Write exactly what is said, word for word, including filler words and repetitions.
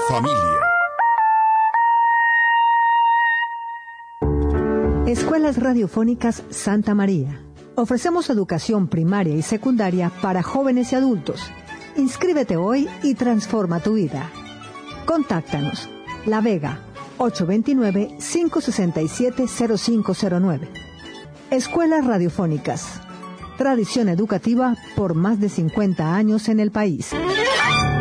familia. Escuelas Radiofónicas Santa María. Ofrecemos educación primaria y secundaria para jóvenes y adultos. Inscríbete hoy y transforma tu vida. Contáctanos. La Vega, ocho dos nueve, cinco seis siete, cero cinco cero nueve. Escuelas Radiofónicas. Tradición educativa por más de cincuenta años en el país.